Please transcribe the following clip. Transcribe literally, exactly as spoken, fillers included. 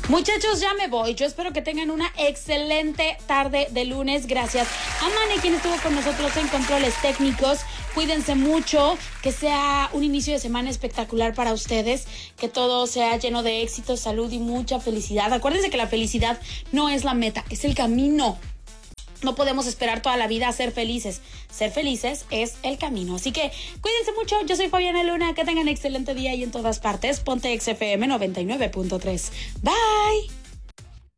Muchachos, ya me voy. Yo espero que tengan una excelente tarde de lunes. Gracias a Mane, quien estuvo con nosotros en controles técnicos. Cuídense mucho, que sea un inicio de semana espectacular para ustedes, que todo sea lleno de éxito, salud y mucha felicidad. Acuérdense que la felicidad no es la meta, es el camino. No podemos esperar toda la vida a ser felices. Ser felices es el camino. Así que cuídense mucho. Yo soy Fabiana Luna. Que tengan excelente día y en todas partes. Ponte X F M noventa y nueve punto tres. Bye.